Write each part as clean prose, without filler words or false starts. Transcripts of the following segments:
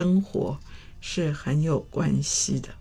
生活是很有关系的。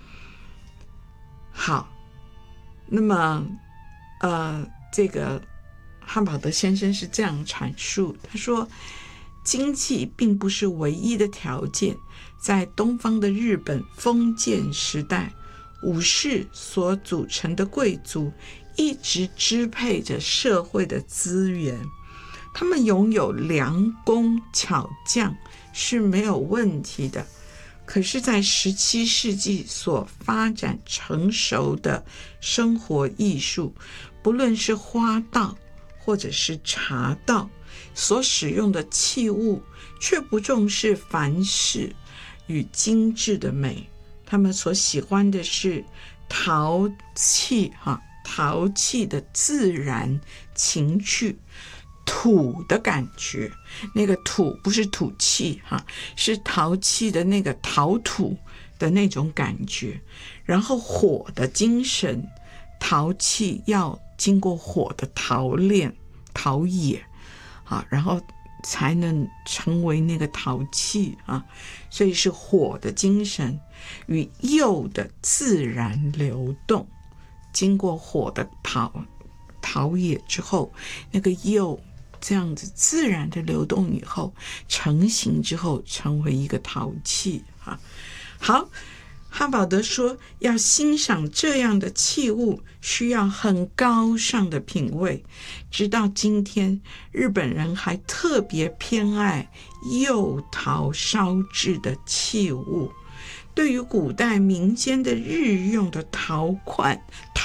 好，那么这个汉堡德先生是这样阐述，他说经济并不是唯一的条件，在东方的日本封建时代，武士所组成的贵族一直支配着社会的资源，他们拥有良工巧匠是没有问题的。可是在17世纪所发展成熟的生活艺术，不论是花道或者是茶道，所使用的器物却不重视繁饰与精致的美，他们所喜欢的是陶器的自然情趣，土的感觉，那个土不是土气是陶器的那个陶土的那种感觉，然后火的精神，陶器要经过火的陶炼陶冶然后才能成为那个陶器所以是火的精神与釉的自然流动，经过火的陶冶之后，那个釉这样子自然的流动以后，成型之后成为一个陶器好，汉堡德说要欣赏这样的器物需要很高尚的品味，直到今天日本人还特别偏爱釉陶烧制的器物，对于古代民间的日用的陶罐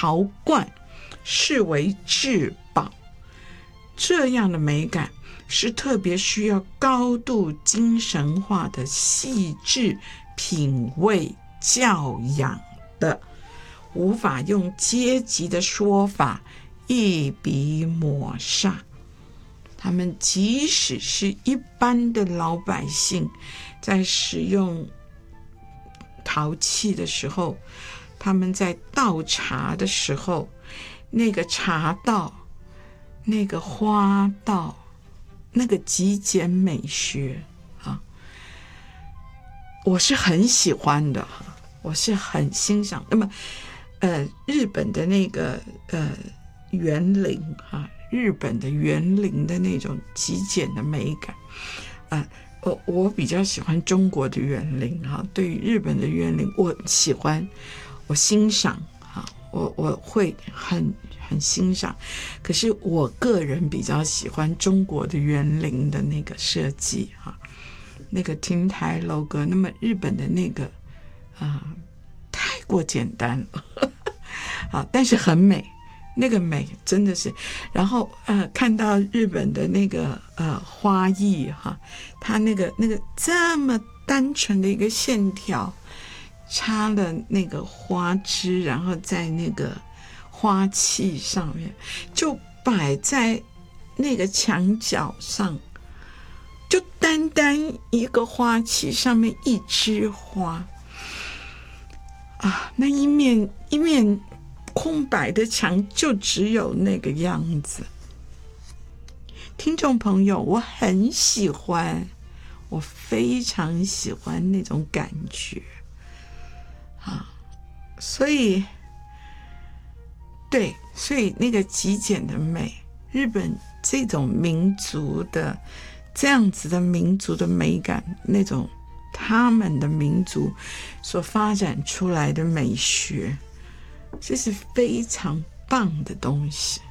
视为至宝。这样的美感是特别需要高度精神化的细致品味教养的，无法用阶级的说法一笔抹煞。他们即使是一般的老百姓，在使用陶器的时候，他们在倒茶的时候，那个茶道，那个花道，那个极简美学我是很喜欢的我是很欣赏。那么日本的那个园林日本的园林的那种极简的美感我比较喜欢中国的园林对于日本的园林我喜欢，我欣赏我会很欣赏。可是我个人比较喜欢中国的园林的那个设计那个亭台楼阁。那么日本的那个太过简单了但是很美，那个美真的是。然后看到日本的那个花艺它那个这么单纯的一个线条，插了那个花枝，然后在那个花器上面就摆在那个墙角上，就单单一个花器上面一枝花那一面空白的墙就只有那个样子。听众朋友，我很喜欢，我非常喜欢那种感觉所以那个极简的美，日本这种民族的这样子的民族的美感，那种他们的民族所发展出来的美学，这是非常棒的东西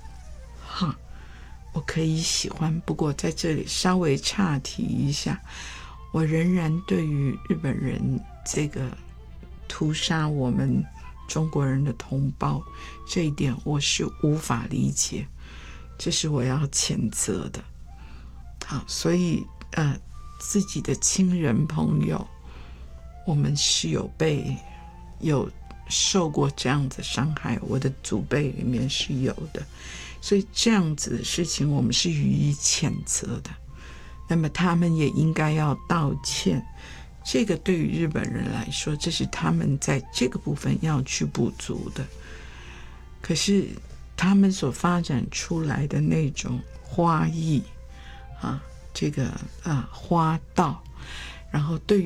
我可以喜欢。不过在这里稍微岔题一下，我仍然对于日本人这个屠杀我们中国人的同胞这一点我是无法理解，这是我要谴责的所以自己的亲人朋友，我们是有受过这样子伤害，我的祖辈里面是有的，所以这样子的事情我们是予以谴责的。那么他们也应该要道歉，这个对于日本人来说，这是他们在这个部分要去补足的。可是他们所发展出来的那种花艺这个花道，然后对于